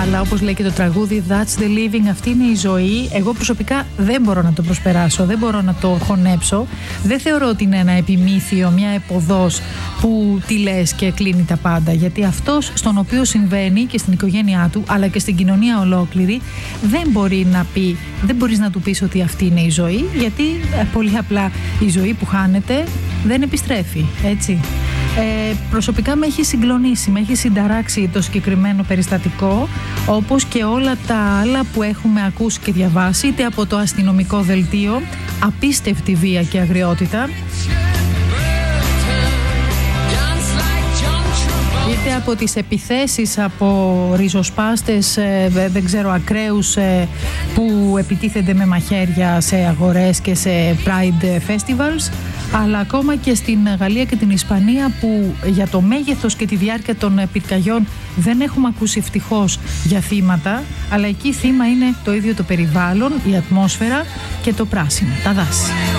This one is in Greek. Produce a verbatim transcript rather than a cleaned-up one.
Αλλά όπως λέει και το τραγούδι, that's the living, αυτή είναι η ζωή. Εγώ προσωπικά δεν μπορώ να το προσπεράσω, δεν μπορώ να το χωνέψω. Δεν θεωρώ ότι είναι ένα επιμήθειο, μια επωδός που τη λες και κλείνει τα πάντα. Γιατί αυτός στον οποίο συμβαίνει και στην οικογένειά του, αλλά και στην κοινωνία ολόκληρη, δεν μπορεί να πει, δεν μπορείς να του πεις ότι αυτή είναι η ζωή, γιατί ε, πολύ απλά η ζωή που χάνεται δεν επιστρέφει, έτσι. Ε, προσωπικά με έχει συγκλονίσει, με έχει συνταράξει το συγκεκριμένο περιστατικό, όπως και όλα τα άλλα που έχουμε ακούσει και διαβάσει, είτε από το αστυνομικό δελτίο, απίστευτη βία και αγριότητα, είτε από τις επιθέσεις από ριζοσπάστες, δεν ξέρω, ακραίους που επιτίθενται με μαχαίρια σε αγορές και σε Pride Festivals, αλλά ακόμα και στην Γαλλία και την Ισπανία, που για το μέγεθος και τη διάρκεια των πυρκαγιών δεν έχουμε ακούσει ευτυχώς για θύματα, αλλά εκεί θύμα είναι το ίδιο το περιβάλλον, η ατμόσφαιρα και το πράσινο, τα δάση.